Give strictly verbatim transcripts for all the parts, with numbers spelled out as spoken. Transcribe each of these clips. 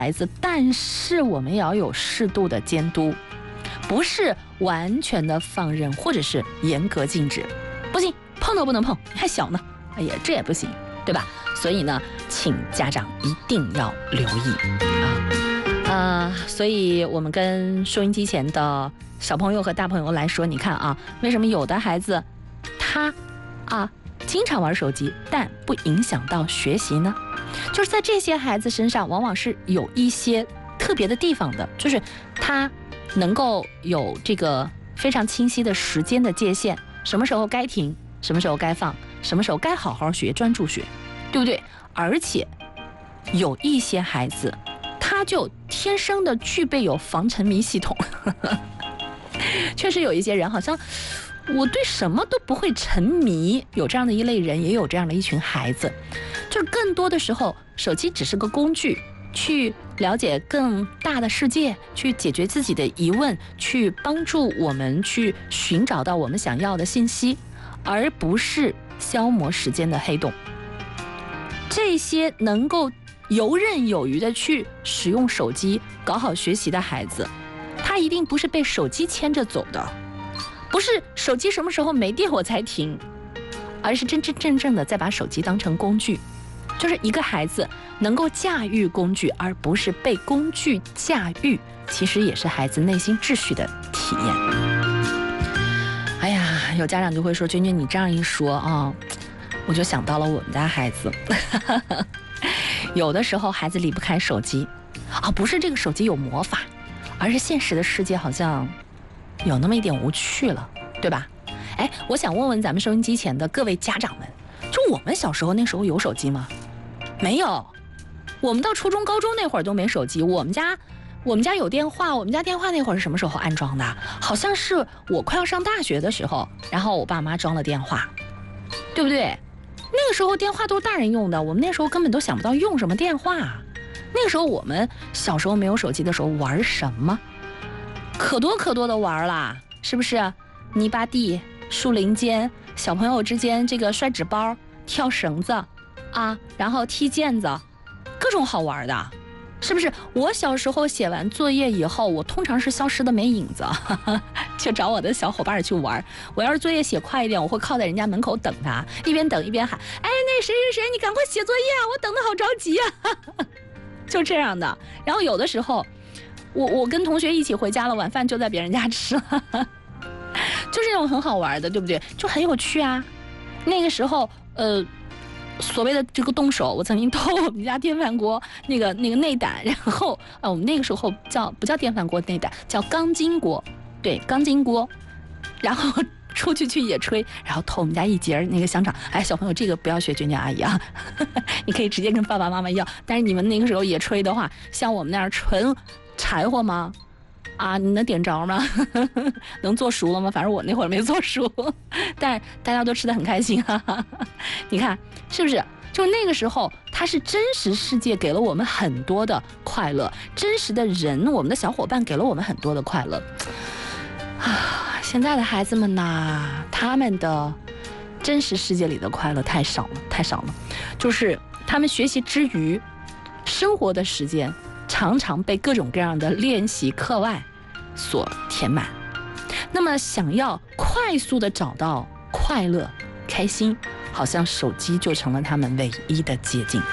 孩子，但是我们也要有适度的监督，不是完全的放任或者是严格禁止，不行，碰都不能碰，你还小呢，哎呀，这也不行，对吧？所以呢，请家长一定要留意啊。呃，所以我们跟收音机前的小朋友和大朋友来说，你看啊，为什么有的孩子他啊经常玩手机，但不影响到学习呢？就是在这些孩子身上，往往是有一些特别的地方的，就是他能够有这个非常清晰的时间的界限，什么时候该停，什么时候该放，什么时候该好好学，专注学，对不对？而且有一些孩子，他就天生的具备有防沉迷系统。确实有一些人好像我对什么都不会沉迷，有这样的一类人，也有这样的一群孩子，就是更多的时候手机只是个工具，去了解更大的世界，去解决自己的疑问，去帮助我们去寻找到我们想要的信息，而不是消磨时间的黑洞。这些能够游刃有余的去使用手机搞好学习的孩子，他一定不是被手机牵着走的，不是手机什么时候没电我才停，而是真真正正的在把手机当成工具。就是一个孩子能够驾驭工具，而不是被工具驾驭，其实也是孩子内心秩序的体验。哎呀，有家长就会说，娟娟你这样一说啊，我就想到了我们家孩子。有的时候孩子离不开手机啊，不是这个手机有魔法，而是现实的世界好像有那么一点无趣了，对吧？哎，我想问问咱们收音机前的各位家长们，就我们小时候那时候有手机吗？没有，我们到初中高中那会儿都没手机。我们家我们家有电话，我们家电话那会儿是什么时候安装的？好像是我快要上大学的时候，然后我爸妈装了电话，对不对？那个时候电话都是大人用的，我们那时候根本都想不到用什么电话。那个时候我们小时候没有手机的时候玩什么？可多可多的玩啦，是不是？泥巴地、树林间，小朋友之间这个摔纸包、跳绳子啊，然后踢毽子，各种好玩的，是不是？我小时候写完作业以后，我通常是消失的没影子，呵呵，去找我的小伙伴去玩。我要是作业写快一点，我会靠在人家门口等他，一边等一边喊：“哎，那谁谁谁，你赶快写作业啊，我等得好着急啊！”呵呵，就这样的。然后有的时候，我我跟同学一起回家了，晚饭就在别人家吃了，呵呵，就这种很好玩的，对不对？就很有趣啊。那个时候，呃。所谓的这个动手，我曾经偷我们家电饭锅那个那个内胆，然后啊，我们那个时候叫不叫电饭锅内胆，叫钢筋锅，对，钢筋锅，然后出去去野炊，然后偷我们家一节那个香肠。哎，小朋友，这个不要学娟娟阿姨啊，呵呵，你可以直接跟爸爸妈妈要。但是你们那个时候野炊的话，像我们那样纯柴火吗？啊，你能点着吗？能做熟了吗？反正我那会儿没做熟，但是大家都吃得很开心啊。你看是不是？就那个时候，它是真实世界给了我们很多的快乐，真实的人，我们的小伙伴给了我们很多的快乐。啊，现在的孩子们呐，他们的真实世界里的快乐太少了，太少了。就是他们学习之余，生活的时间常常被各种各样的练习课外所填满。那么想要快速的找到快乐开心，好像手机就成了他们唯一的捷径。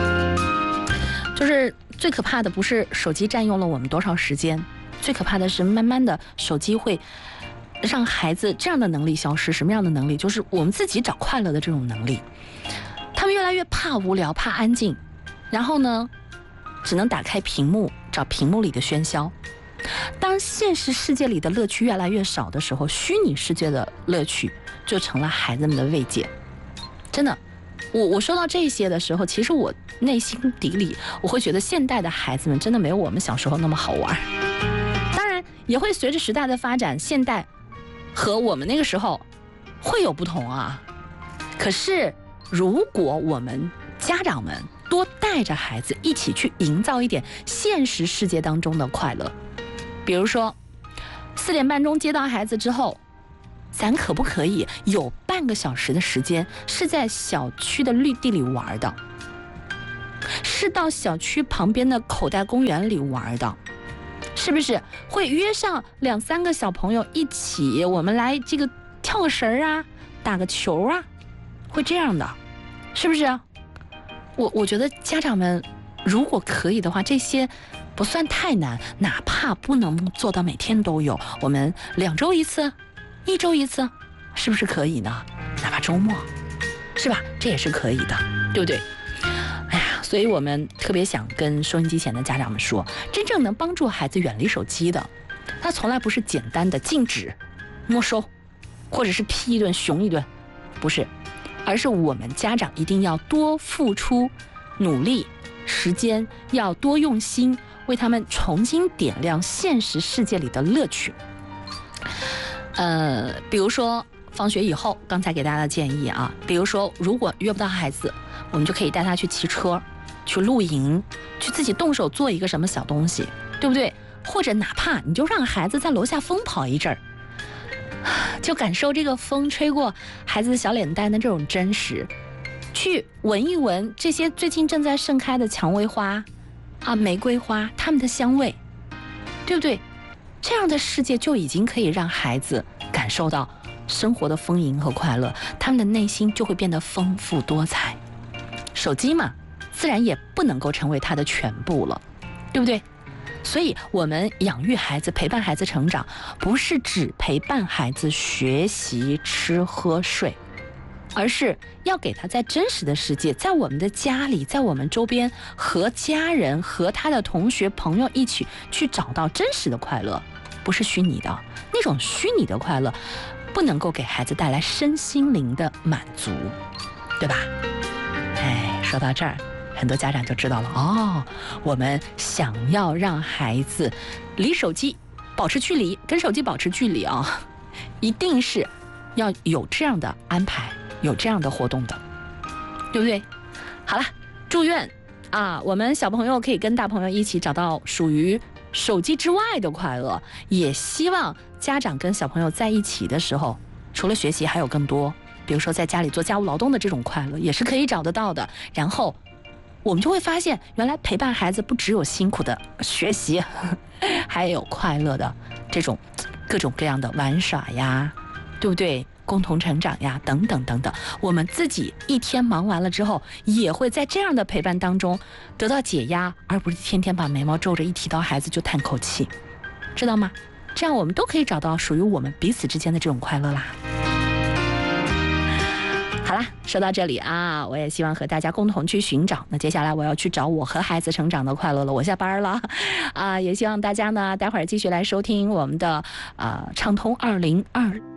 就是最可怕的不是手机占用了我们多少时间，最可怕的是慢慢的手机会让孩子这样的能力消失。什么样的能力？就是我们自己找快乐的这种能力。他们越来越怕无聊，怕安静，然后呢只能打开屏幕找屏幕里的喧嚣。当现实世界里的乐趣越来越少的时候，虚拟世界的乐趣就成了孩子们的慰藉。真的，我我说到这些的时候，其实我内心底里我会觉得现代的孩子们真的没有我们小时候那么好玩。当然也会随着时代的发展，现代和我们那个时候会有不同啊。可是如果我们家长们多带着孩子一起去营造一点现实世界当中的快乐，比如说四点半钟接到孩子之后，咱可不可以有半个小时的时间是在小区的绿地里玩的？ 是到小区旁边的口袋公园里玩的，是不是会约上两三个小朋友一起，我们来这个跳个绳啊，打个球啊，会这样的，是不是？我我觉得家长们如果可以的话，这些不算太难，哪怕不能做到每天都有，我们两周一次，一周一次，是不是可以呢？哪怕周末，是吧？这也是可以的，对不对？哎呀，所以我们特别想跟收音机前的家长们说，真正能帮助孩子远离手机的，它从来不是简单的禁止、没收，或者是批一顿、熊一顿，不是，而是我们家长一定要多付出努力、时间，要多用心，为他们重新点亮现实世界里的乐趣。呃，比如说放学以后，刚才给大家的建议啊，比如说如果约不到孩子，我们就可以带他去骑车，去露营，去自己动手做一个什么小东西，对不对？或者哪怕你就让孩子在楼下疯跑一阵儿，就感受这个风吹过孩子的小脸蛋的这种真实，去闻一闻这些最近正在盛开的蔷薇花啊、玫瑰花，它们的香味，对不对？这样的世界就已经可以让孩子感受到生活的丰盈和快乐，他们的内心就会变得丰富多彩。手机嘛，自然也不能够成为他的全部了，对不对？所以我们养育孩子、陪伴孩子成长，不是只陪伴孩子学习、吃喝睡，而是要给他在真实的世界，在我们的家里，在我们周边，和家人、和他的同学、朋友一起去找到真实的快乐，不是虚拟的。那种虚拟的快乐，不能够给孩子带来身心灵的满足，对吧？哎，说到这儿，很多家长就知道了哦，我们想要让孩子离手机保持距离，跟手机保持距离啊、哦，一定是要有这样的安排，有这样的活动的，对不对？好了，祝愿啊，我们小朋友可以跟大朋友一起找到属于手机之外的快乐，也希望家长跟小朋友在一起的时候，除了学习还有更多，比如说在家里做家务劳动的这种快乐也是可以找得到的。然后我们就会发现，原来陪伴孩子不只有辛苦的学习，还有快乐的这种各种各样的玩耍呀，对不对？共同成长呀，等等等等。我们自己一天忙完了之后，也会在这样的陪伴当中得到解压，而不是天天把眉毛皱着，一提到孩子就叹口气，知道吗？这样我们都可以找到属于我们彼此之间的这种快乐啦。好啦，说到这里啊，我也希望和大家共同去寻找。那接下来我要去找我和孩子成长的快乐了，我下班了啊，也希望大家呢待会儿继续来收听我们的呃畅通二零二。